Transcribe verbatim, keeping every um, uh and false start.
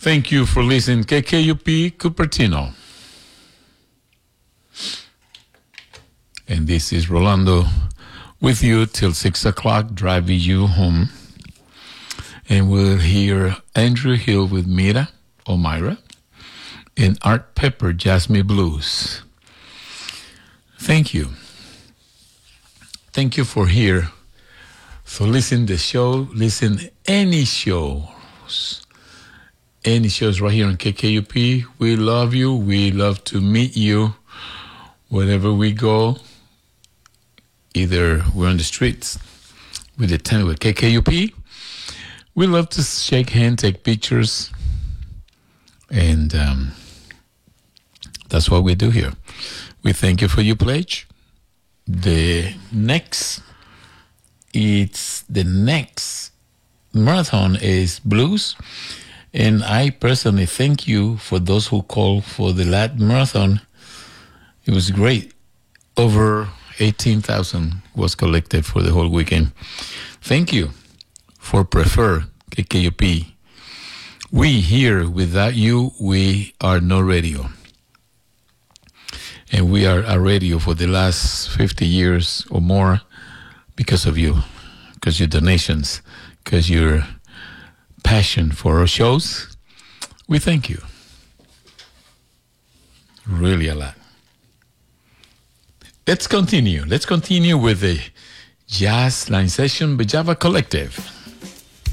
Thank you for listening. K K U P Cupertino. And this is Rolando with you till six o'clock, driving you home. And we'll hear Andrew Hill with Mira, or Myra, and Art Pepper, Jasmine Blues. Thank you. Thank you for here. So listen the show, listen any shows. Any shows right here on K K U P. We love you. We love to meet you wherever we go. Either we're on the streets with the tent with K K U P. We love to shake hands, take pictures, and um, that's what we do here. We thank you for your pledge. The next, it's the next marathon is blues. And I personally thank you for those who called for the last marathon. It was great. Over eighteen thousand was collected for the whole weekend. Thank you for prefer K K U P. We here, without you, we are no radio. And we are a radio for the last fifty years or more because of you, because your donations, because your passion for our shows. We thank you. Really a lot. Let's continue. Let's continue with the Jazz Line Session by Java Collective.